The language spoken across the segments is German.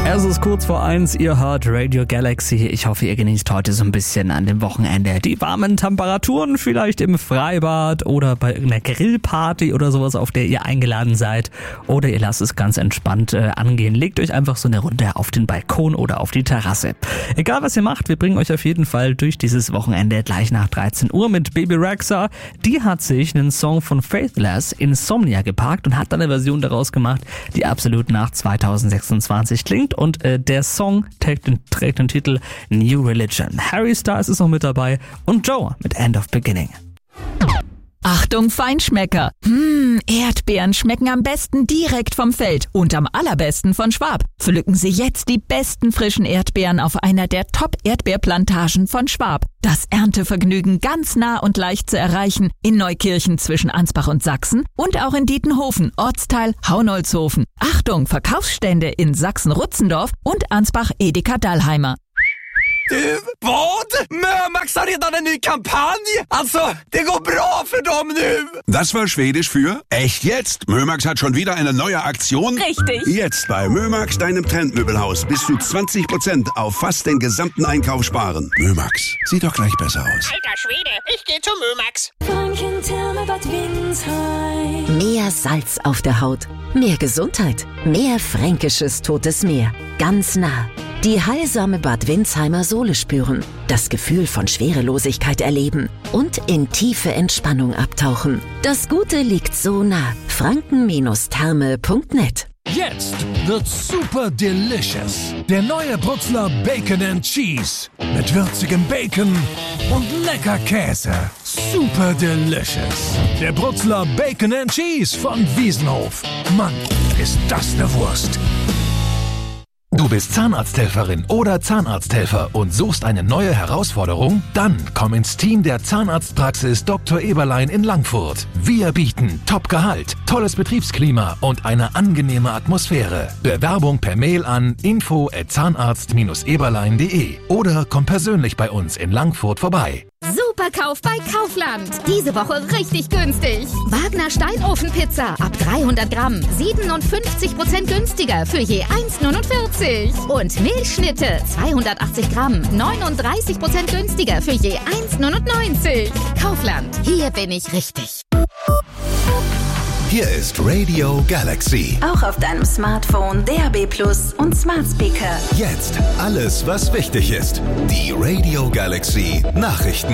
Es ist kurz vor 1, ihr hört Radio Galaxy. Ich hoffe, ihr genießt heute so ein bisschen an dem Wochenende die warmen Temperaturen, vielleicht im Freibad oder bei irgendeiner Grillparty oder sowas, auf der ihr eingeladen seid. Oder ihr lasst es ganz entspannt angehen. Legt euch einfach so eine Runde auf den Balkon oder auf die Terrasse. Egal was ihr macht, wir bringen euch auf jeden Fall durch dieses Wochenende gleich nach 13 Uhr mit Bebe Rexha. Die hat sich einen Song von Faithless, Insomnia, gepackt und hat dann eine Version daraus gemacht, die absolut nach 2026 klingt. Und der Song trägt den Titel New Religion. Harry Styles ist noch mit dabei und Joe mit End of Beginning. Achtung Feinschmecker! Erdbeeren schmecken am besten direkt vom Feld und am allerbesten von Schwab. Pflücken Sie jetzt die besten frischen Erdbeeren auf einer der Top-Erdbeerplantagen von Schwab. Das Erntevergnügen ganz nah und leicht zu erreichen in Neukirchen zwischen Ansbach und Sachsen und auch in Dietenhofen, Ortsteil Haunolzhofen. Achtung, Verkaufsstände in Sachsen-Rutzendorf und Ansbach-Edeka-Dallheimer. Vad? Mömax har redan en ny kampanj! Alltså, det går bra för dem nu! Das war Schwedisch für echt jetzt. Mömax hat schon wieder eine neue Aktion. Richtig. Jetzt bei Mömax, deinem Trendmöbelhaus, bis zu 20% auf fast den gesamten Einkauf sparen. Mömax, sieht doch gleich besser aus. Alter Schwede, ich geh zu Mömax. Mehr Salz auf der Haut, mehr Gesundheit, mehr fränkisches Totes Meer. Ganz nah. Die heilsame Bad Windsheimer Sohle spüren, das Gefühl von Schwerelosigkeit erleben und in tiefe Entspannung abtauchen. Das Gute liegt so nah. franken-therme.net. Jetzt wird's super delicious. Der neue Brutzler Bacon and Cheese. Mit würzigem Bacon und lecker Käse. Super delicious. Der Brutzler Bacon and Cheese von Wiesenhof. Mann, ist das eine Wurst. Du bist Zahnarzthelferin oder Zahnarzthelfer und suchst eine neue Herausforderung? Dann komm ins Team der Zahnarztpraxis Dr. Eberlein in Langfurt. Wir bieten Top-Gehalt, tolles Betriebsklima und eine angenehme Atmosphäre. Bewerbung per Mail an info@zahnarzt-eberlein.de oder komm persönlich bei uns in Langfurt vorbei. Superkauf bei Kaufland. Diese Woche richtig günstig. Wagner Steinofenpizza ab 300 Gramm. 57% günstiger für je 1,49. Und Milchschnitte 280 Gramm. 39% günstiger für je 1,99. Kaufland. Hier bin ich richtig. Hier ist Radio Galaxy. Auch auf deinem Smartphone, DAB+ und Smart Speaker. Jetzt alles, was wichtig ist. Die Radio Galaxy Nachrichten.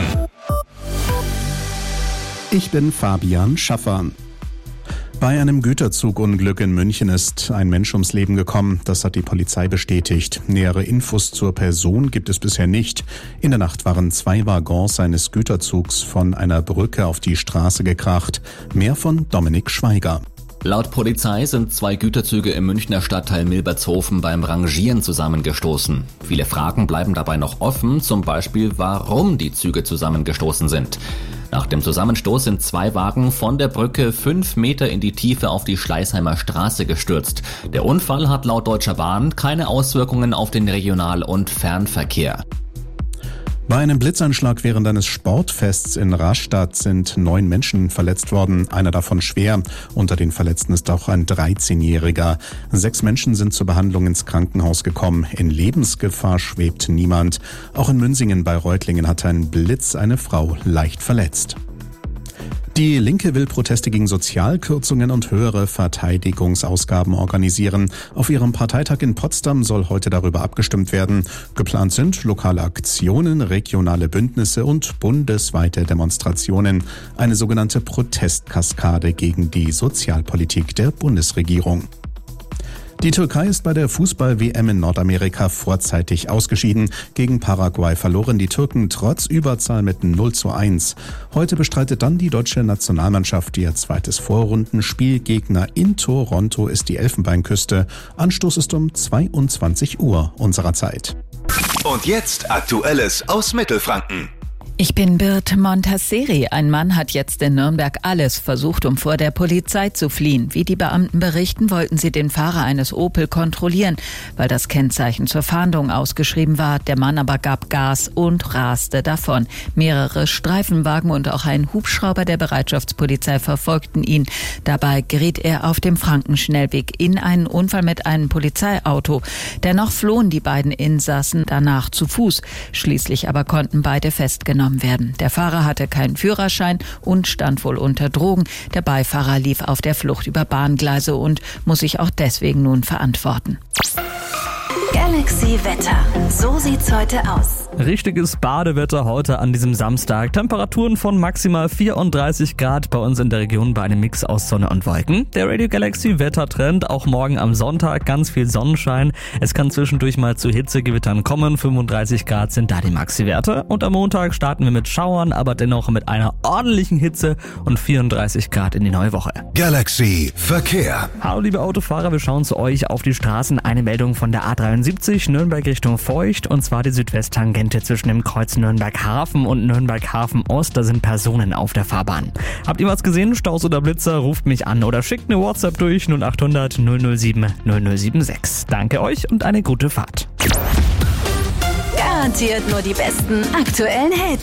Ich bin Fabian Schaffer. Bei einem Güterzugunglück in München ist ein Mensch ums Leben gekommen. Das hat die Polizei bestätigt. Nähere Infos zur Person gibt es bisher nicht. In der Nacht waren 2 Waggons eines Güterzugs von einer Brücke auf die Straße gekracht. Mehr von Dominik Schweiger. Laut Polizei sind 2 Güterzüge im Münchner Stadtteil Milbertshofen beim Rangieren zusammengestoßen. Viele Fragen bleiben dabei noch offen, zum Beispiel warum die Züge zusammengestoßen sind. Nach dem Zusammenstoß sind 2 Wagen von der Brücke 5 Meter in die Tiefe auf die Schleißheimer Straße gestürzt. Der Unfall hat laut Deutscher Bahn keine Auswirkungen auf den Regional- und Fernverkehr. Bei einem Blitzeinschlag während eines Sportfests in Rastatt sind 9 Menschen verletzt worden, einer davon schwer. Unter den Verletzten ist auch ein 13-Jähriger. 6 Menschen sind zur Behandlung ins Krankenhaus gekommen. In Lebensgefahr schwebt niemand. Auch in Münsingen bei Reutlingen hat ein Blitz eine Frau leicht verletzt. Die Linke will Proteste gegen Sozialkürzungen und höhere Verteidigungsausgaben organisieren. Auf ihrem Parteitag in Potsdam soll heute darüber abgestimmt werden. Geplant sind lokale Aktionen, regionale Bündnisse und bundesweite Demonstrationen. Eine sogenannte Protestkaskade gegen die Sozialpolitik der Bundesregierung. Die Türkei ist bei der Fußball-WM in Nordamerika vorzeitig ausgeschieden. Gegen Paraguay verloren die Türken trotz Überzahl mit 0:1. Heute bestreitet dann die deutsche Nationalmannschaft ihr zweites Vorrundenspiel. Gegner in Toronto ist die Elfenbeinküste. Anstoß ist um 22 Uhr unserer Zeit. Und jetzt Aktuelles aus Mittelfranken. Ich bin Birte Montasseri. Ein Mann hat jetzt in Nürnberg alles versucht, um vor der Polizei zu fliehen. Wie die Beamten berichten, wollten sie den Fahrer eines Opel kontrollieren, weil das Kennzeichen zur Fahndung ausgeschrieben war. Der Mann aber gab Gas und raste davon. Mehrere Streifenwagen und auch ein Hubschrauber der Bereitschaftspolizei verfolgten ihn. Dabei geriet er auf dem Frankenschnellweg in einen Unfall mit einem Polizeiauto. Dennoch flohen die beiden Insassen danach zu Fuß. Schließlich aber konnten beide festgenommen werden. Der Fahrer hatte keinen Führerschein und stand wohl unter Drogen. Der Beifahrer lief auf der Flucht über Bahngleise und muss sich auch deswegen nun verantworten. Galaxy Wetter. So sieht's heute aus. Richtiges Badewetter heute an diesem Samstag. Temperaturen von maximal 34 Grad bei uns in der Region bei einem Mix aus Sonne und Wolken. Der Radio Galaxy Wettertrend, auch morgen am Sonntag ganz viel Sonnenschein. Es kann zwischendurch mal zu Hitzegewittern kommen. 35 Grad sind da die Maxi-Werte. Und am Montag starten wir mit Schauern, aber dennoch mit einer ordentlichen Hitze und 34 Grad in die neue Woche. Galaxy Verkehr. Hallo liebe Autofahrer, wir schauen zu euch auf die Straßen. Eine Meldung von der A73 Nürnberg Richtung Feucht, und zwar die Südwesttangente zwischen dem Kreuz Nürnberg-Hafen und Nürnberg-Hafen-Ost. Da sind Personen auf der Fahrbahn. Habt ihr was gesehen? Staus oder Blitzer? Ruft mich an oder schickt eine WhatsApp durch 0800 007 0076. Danke euch und eine gute Fahrt. Garantiert nur die besten aktuellen Hits.